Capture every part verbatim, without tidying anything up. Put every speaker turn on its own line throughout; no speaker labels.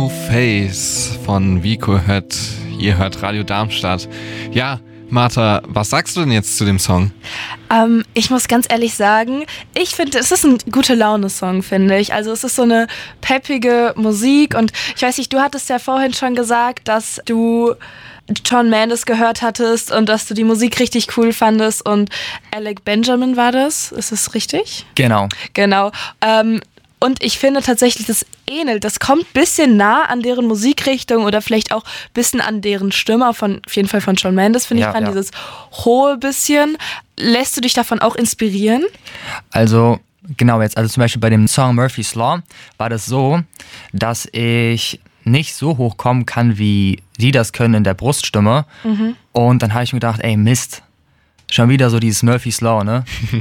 No Face von Vico hört, ihr hört Radio Darmstadt. Ja, Martha, was sagst du denn jetzt zu dem Song?
Ähm, ich muss ganz ehrlich sagen, ich finde, es ist ein gute Laune-Song, finde ich. Also es ist so eine peppige Musik und ich weiß nicht, du hattest ja vorhin schon gesagt, dass du Shawn Mendes gehört hattest und dass du die Musik richtig cool fandest und Alec Benjamin war das, ist das richtig?
Genau.
Genau. Ähm, und ich finde tatsächlich, das ähnelt, das kommt ein bisschen nah an deren Musikrichtung oder vielleicht auch ein bisschen an deren Stimme, von, auf jeden Fall von Shawn Mendes, finde
ja,
ich, kann
ja.
dieses hohe bisschen. Lässt du dich davon auch inspirieren?
Also, genau jetzt, also zum Beispiel bei dem Song Murphy's Law war das so, dass ich nicht so hoch kommen kann, wie die das können in der Bruststimme. Mhm. Und dann habe ich mir gedacht, ey, Mist, schon wieder so dieses Murphy's Law, ne?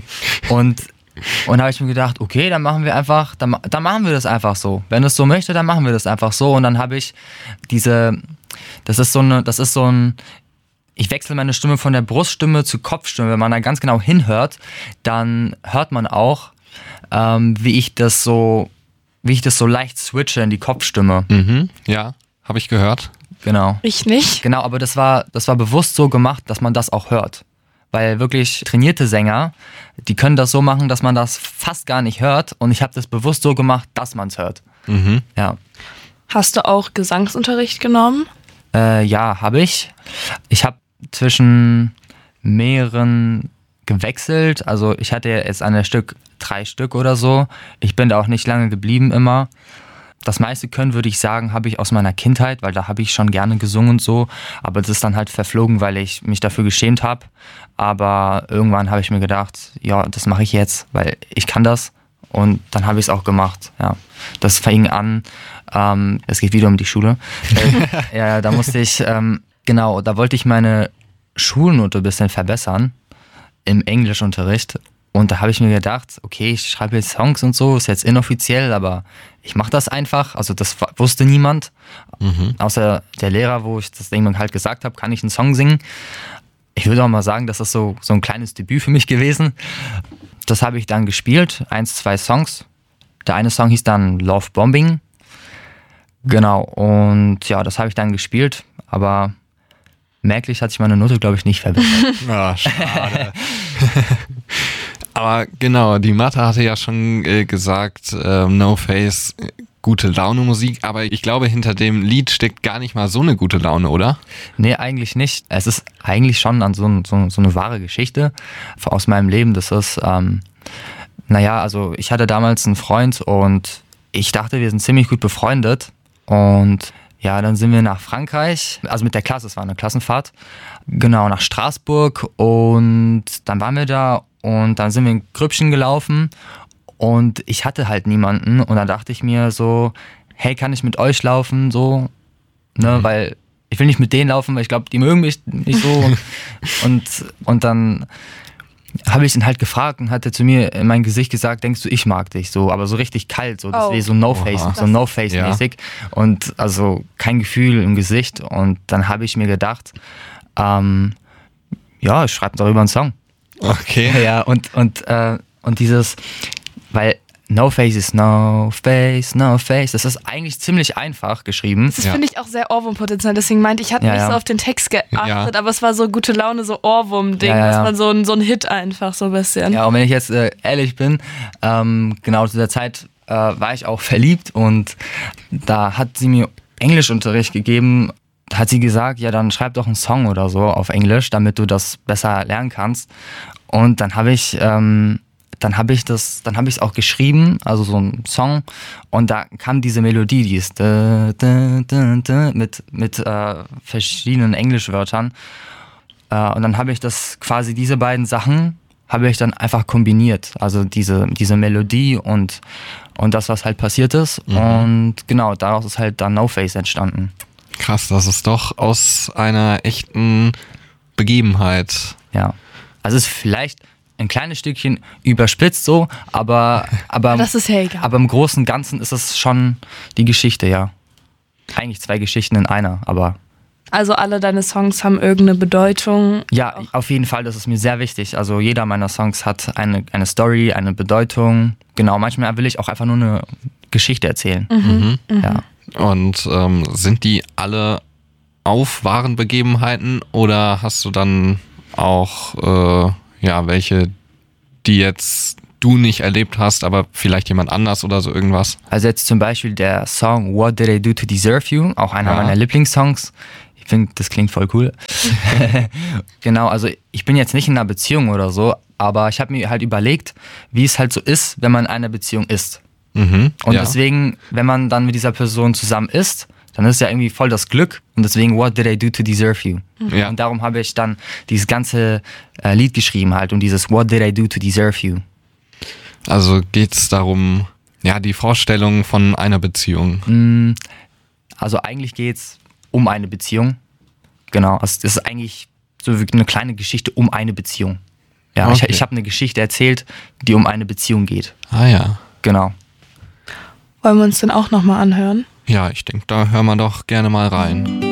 und und habe ich mir gedacht, okay, dann machen wir einfach, dann, dann machen wir das einfach so. Wenn es so möchte, dann machen wir das einfach so. Und dann habe ich diese, das ist so eine, das ist so ein, ich wechsle meine Stimme von der Bruststimme zu Kopfstimme. Wenn man da ganz genau hinhört, dann hört man auch, ähm, wie ich das so, wie ich das so leicht switche in die Kopfstimme.
Mhm, ja, habe ich gehört.
Genau.
Ich nicht.
Genau, aber das war, das war bewusst so gemacht, dass man das auch hört. Weil wirklich trainierte Sänger, die können das so machen, dass man das fast gar nicht hört. Und ich habe das bewusst so gemacht, dass man es hört.
Mhm.
Ja.
Hast du auch Gesangsunterricht genommen?
Äh, ja, habe ich. Ich habe zwischen mehreren gewechselt. Also ich hatte jetzt an der Stück drei Stück oder so. Ich bin da auch nicht lange geblieben immer. Das meiste Können, würde ich sagen, habe ich aus meiner Kindheit, weil da habe ich schon gerne gesungen und so. Aber das ist dann halt verflogen, weil ich mich dafür geschämt habe. Aber irgendwann habe ich mir gedacht, ja, das mache ich jetzt, weil ich kann das. Und dann habe ich es auch gemacht. Ja, das fing an. Ähm, es geht wieder um die Schule. äh, ja, da musste ich, ähm, genau, da wollte ich meine Schulnote ein bisschen verbessern im Englischunterricht. Und da habe ich mir gedacht, okay, ich schreibe jetzt Songs und so, ist jetzt inoffiziell, aber ich mache das einfach. Also das wusste niemand, mhm. außer der Lehrer, wo ich das Ding halt gesagt habe, kann ich einen Song singen. Ich würde auch mal sagen, das ist so, so ein kleines Debüt für mich gewesen. Das habe ich dann gespielt, eins, zwei Songs. Der eine Song hieß dann Love Bombing. Genau, und ja, das habe ich dann gespielt, aber merklich hat sich meine Note, glaube ich, nicht verbessert.
Ja, schade. Aber genau, die Martha hatte ja schon äh, gesagt, äh, No Face, äh, gute Laune Musik, aber ich glaube, hinter dem Lied steckt gar nicht mal so eine gute Laune, oder?
Nee, eigentlich nicht. Es ist eigentlich schon an so, so, so eine wahre Geschichte aus meinem Leben. Das ist, ähm, naja, also ich hatte damals einen Freund und ich dachte, wir sind ziemlich gut befreundet und ja, dann sind wir nach Frankreich, also mit der Klasse, es war eine Klassenfahrt, genau, nach Straßburg und dann waren wir da und dann sind wir in Grüppchen gelaufen und ich hatte halt niemanden und dann dachte ich mir so, hey, kann ich mit euch laufen, so, ne, mhm. weil ich will nicht mit denen laufen, weil ich glaube, die mögen mich nicht so und, und dann habe ich ihn halt gefragt und hat er zu mir in mein Gesicht gesagt, denkst du, ich mag dich, so, aber so richtig kalt, so, das
oh.
wäre so No-Face,
Oha.
so No-Face-mäßig ja. Und also kein Gefühl im Gesicht und dann habe ich mir gedacht, ähm, ja, ich schreibe darüber einen Song.
Okay.
Ja, und, und, äh, und dieses, weil No Face ist No Face, No Face. Das ist eigentlich ziemlich einfach geschrieben.
Das
ja.
finde ich auch sehr Ohrwurmpotenzial. Deswegen meinte ich, ich hatte
ja,
nicht
ja.
so auf den Text geachtet,
ja.
aber es war so gute Laune, so Ohrwurm-Ding.
Ja, ja, ja.
Das war so ein, so ein Hit einfach, so ein bisschen.
Ja, und wenn ich jetzt äh, ehrlich bin, ähm, genau zu der Zeit äh, war ich auch verliebt und da hat sie mir Englischunterricht gegeben. Da hat sie gesagt, ja, dann schreib doch einen Song oder so auf Englisch, damit du das besser lernen kannst. Und dann habe ich... Ähm, Dann habe ich das, dann habe ich es auch geschrieben, also so ein Song, und da kam diese Melodie, die ist da, da, da, da, mit mit äh, verschiedenen Englischwörtern, äh, und dann habe ich das quasi diese beiden Sachen habe ich dann einfach kombiniert, also diese diese Melodie und und das, was halt passiert ist, mhm. und genau daraus ist halt dann No Face entstanden.
Krass, das ist doch aus einer echten Begebenheit.
Ja, also es ist vielleicht ein kleines Stückchen überspitzt so, aber, aber,
das ist ja egal.
aber im Großen und Ganzen ist es schon die Geschichte, ja. Eigentlich zwei Geschichten in einer, aber...
Also alle deine Songs haben irgendeine Bedeutung?
Ja, auch. Auf jeden Fall, das ist mir sehr wichtig. Also jeder meiner Songs hat eine, eine Story, eine Bedeutung. Genau, manchmal will ich auch einfach nur eine Geschichte erzählen.
Mhm,
ja.
Und ähm, sind die alle auf wahren Begebenheiten oder hast du dann auch äh, ja welche, die jetzt du nicht erlebt hast, aber vielleicht jemand anders oder so irgendwas?
Also jetzt zum Beispiel der Song What Did I Do to Deserve You, auch einer
Ja.
meiner Lieblingssongs. Ich finde, das klingt voll cool. Genau, also ich bin jetzt nicht in einer Beziehung oder so, aber ich habe mir halt überlegt, wie es halt so ist, wenn man in einer Beziehung ist.
Mhm,
Und
ja.
deswegen, wenn man dann mit dieser Person zusammen ist, dann ist ja irgendwie voll das Glück. Und deswegen, what did I do to deserve you?
Ja.
Und darum habe ich dann dieses ganze äh, Lied geschrieben halt und dieses What did I do to deserve you?
Also geht's darum, ja, die Vorstellung von einer Beziehung.
Also eigentlich geht's um eine Beziehung. Genau, also das ist eigentlich so wie eine kleine Geschichte um eine Beziehung. Ja,
Okay.
ich, ich habe eine Geschichte erzählt, die um eine Beziehung geht.
Ah ja.
Genau.
Wollen wir uns den auch nochmal anhören?
Ja, ich denke, da hören wir doch gerne mal rein.